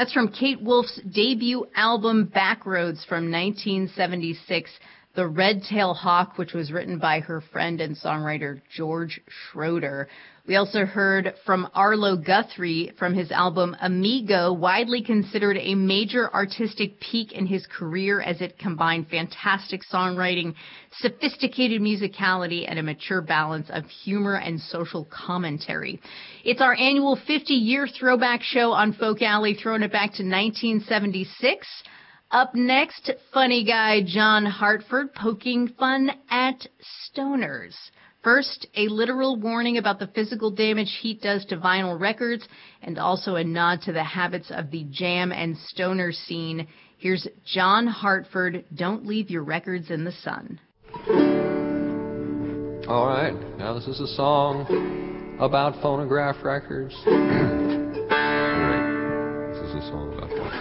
That's from Kate Wolf's debut album, Backroads, from 1976, The Red-Tailed Hawk, which was written by her friend and songwriter George Schroeder. We also heard from Arlo Guthrie from his album Amigo, widely considered a major artistic peak in his career as it combined fantastic songwriting, sophisticated musicality, and a mature balance of humor and social commentary. It's our annual 50-year throwback show on Folk Alley, throwing it back to 1976. Up next, funny guy John Hartford poking fun at stoners. First, a literal warning about the physical damage heat does to vinyl records, and also a nod to the habits of the jam and stoner scene. Here's John Hartford, Don't Leave Your Records in the Sun. All right, now this is a song about phonograph records.